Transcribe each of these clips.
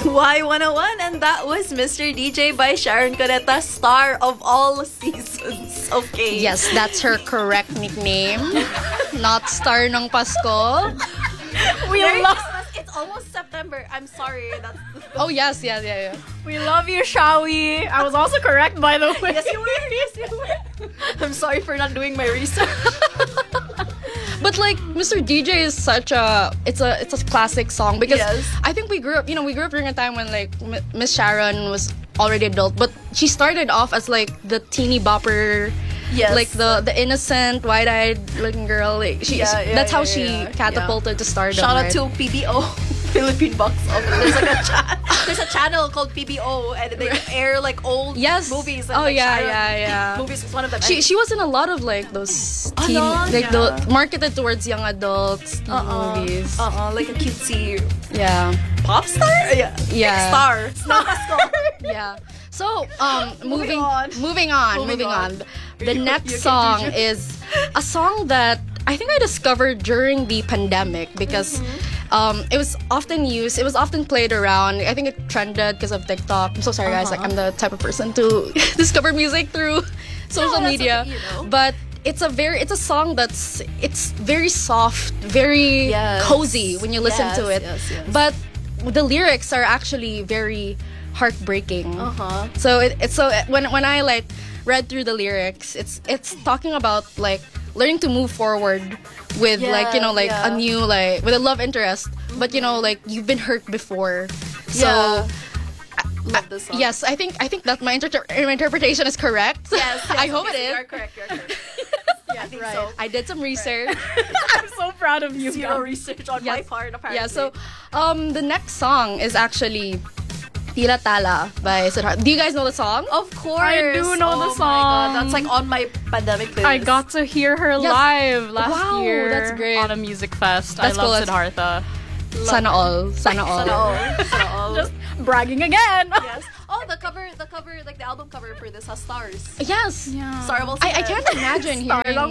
Y101, and that was Mr. DJ by Sharon Cuneta, star of all seasons. Okay. Yes, that's her correct nickname. Not Star ng Pasko. We love. It's almost September. I'm sorry. That's. Oh, yes, yeah. We love you, Shawi. I was also correct, by the way. Yes, you were. Yes, you were. I'm sorry for not doing my research. But like Mr. DJ is such a it's a classic song because Yes. I think we grew up during a time when like Miss Sharon was already adult, but she started off as like the teeny bopper, Yes. like the innocent wide-eyed looking girl. Like that's how she catapulted to stardom. Shout out right? to PBO, Philippine Box Office. There's a channel called PBO, and they air like old movies. And, Oh, like, yeah, Sharon yeah. Movies was one of them. She was in a lot of like those teen, marketed towards young adults teen movies. Like a cutesy Yeah. pop star. Yeah. Yeah. Star. Not Pasko. Yeah. So, moving Moving on. The You next can song do- is a song that I think I discovered during the pandemic because it was often used. It was often played around. I think it trended because of TikTok. I'm so sorry, guys. Like I'm the type of person to discover music through social that's media. okay, you know. But it's a song it's very soft, very Yes. cozy when you listen to it. Yes. But the lyrics are actually very heartbreaking. So when I like read through the lyrics, it's talking about like learning to move forward with a new like with a love interest, but like you've been hurt before. So Love this song. yes, I think that my interpretation is correct. Yes. I hope it is. You're correct. Yeah, I think Right. so. I did some research. I'm so proud of you. Zero guys. research on my part, apparently. Yeah, so the next song is actually Tila Tala by Siddhartha. Do you guys know the song? Of course. I do know the Oh my God, song. that's like on my pandemic playlist. I got to hear her live last Wow, year that's great. on a music fest. That's I love cool. Siddhartha. Sana all. Sana all. Just bragging again. Yes. Oh, the cover, like the album cover for this has stars. Yes. Yeah. Star of all I seasons. can't imagine hearing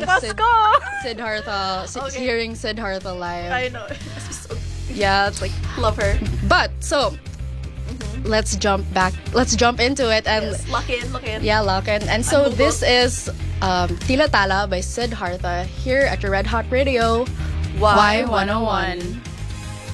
Pasko. Siddhartha hearing Siddhartha live. I know. Yeah, it's like Love her. but so let's jump into it and Yes. Lock in. yeah, lock in. And so Google. this is Tila Tala by Siddhartha here at your Red Hot Radio Y101.